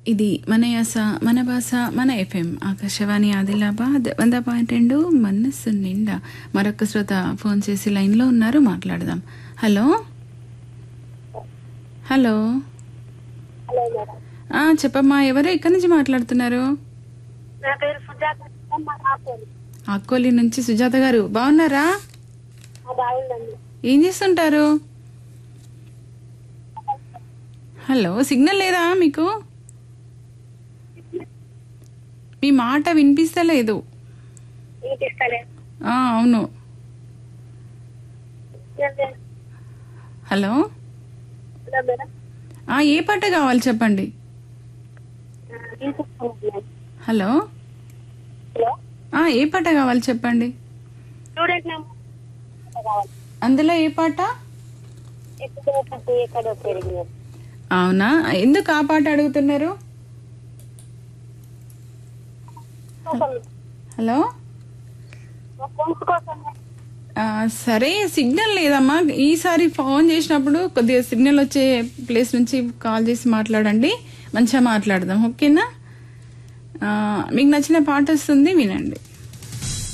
ఇది మన యాస మన భాష మన ఎఫ్ఎం ఆకాశవాణి ఆదిలాబాద్ 100.2 మనస్సు నిండా. మరొక శ్రోత ఫోన్ చేసి లైన్లో ఉన్నారు, మాట్లాడదాం. హలో హలో చెప్పమ్మా, ఎవరు ఎక్కడి నుంచి మాట్లాడుతున్నారు? ఆకోలి నుంచి సుజాత గారు. బాగున్నారా? ఏం చేస్తుంటారు? హలో, సిగ్నల్ లేదా మీకు? మీ మాట వినిపిస్తలేదు. అవును. హలో, ఏ పాట కావాలి చెప్పండి. హలో, ఏ పాట కావాలి చెప్పండి. అందులో ఏ పాట? అవునా, ఎందుకు ఆ పాట అడుగుతున్నారు? హలో, సరే, సిగ్నల్ లేదమ్మా. ఈసారి ఫోన్ చేసినప్పుడు కొద్దిగా సిగ్నల్ వచ్చే ప్లేస్ నుంచి కాల్ చేసి మాట్లాడండి, మంచిగా మాట్లాడదాం. ఓకేనా? మీకు నచ్చిన పాట వస్తుంది, వినండి.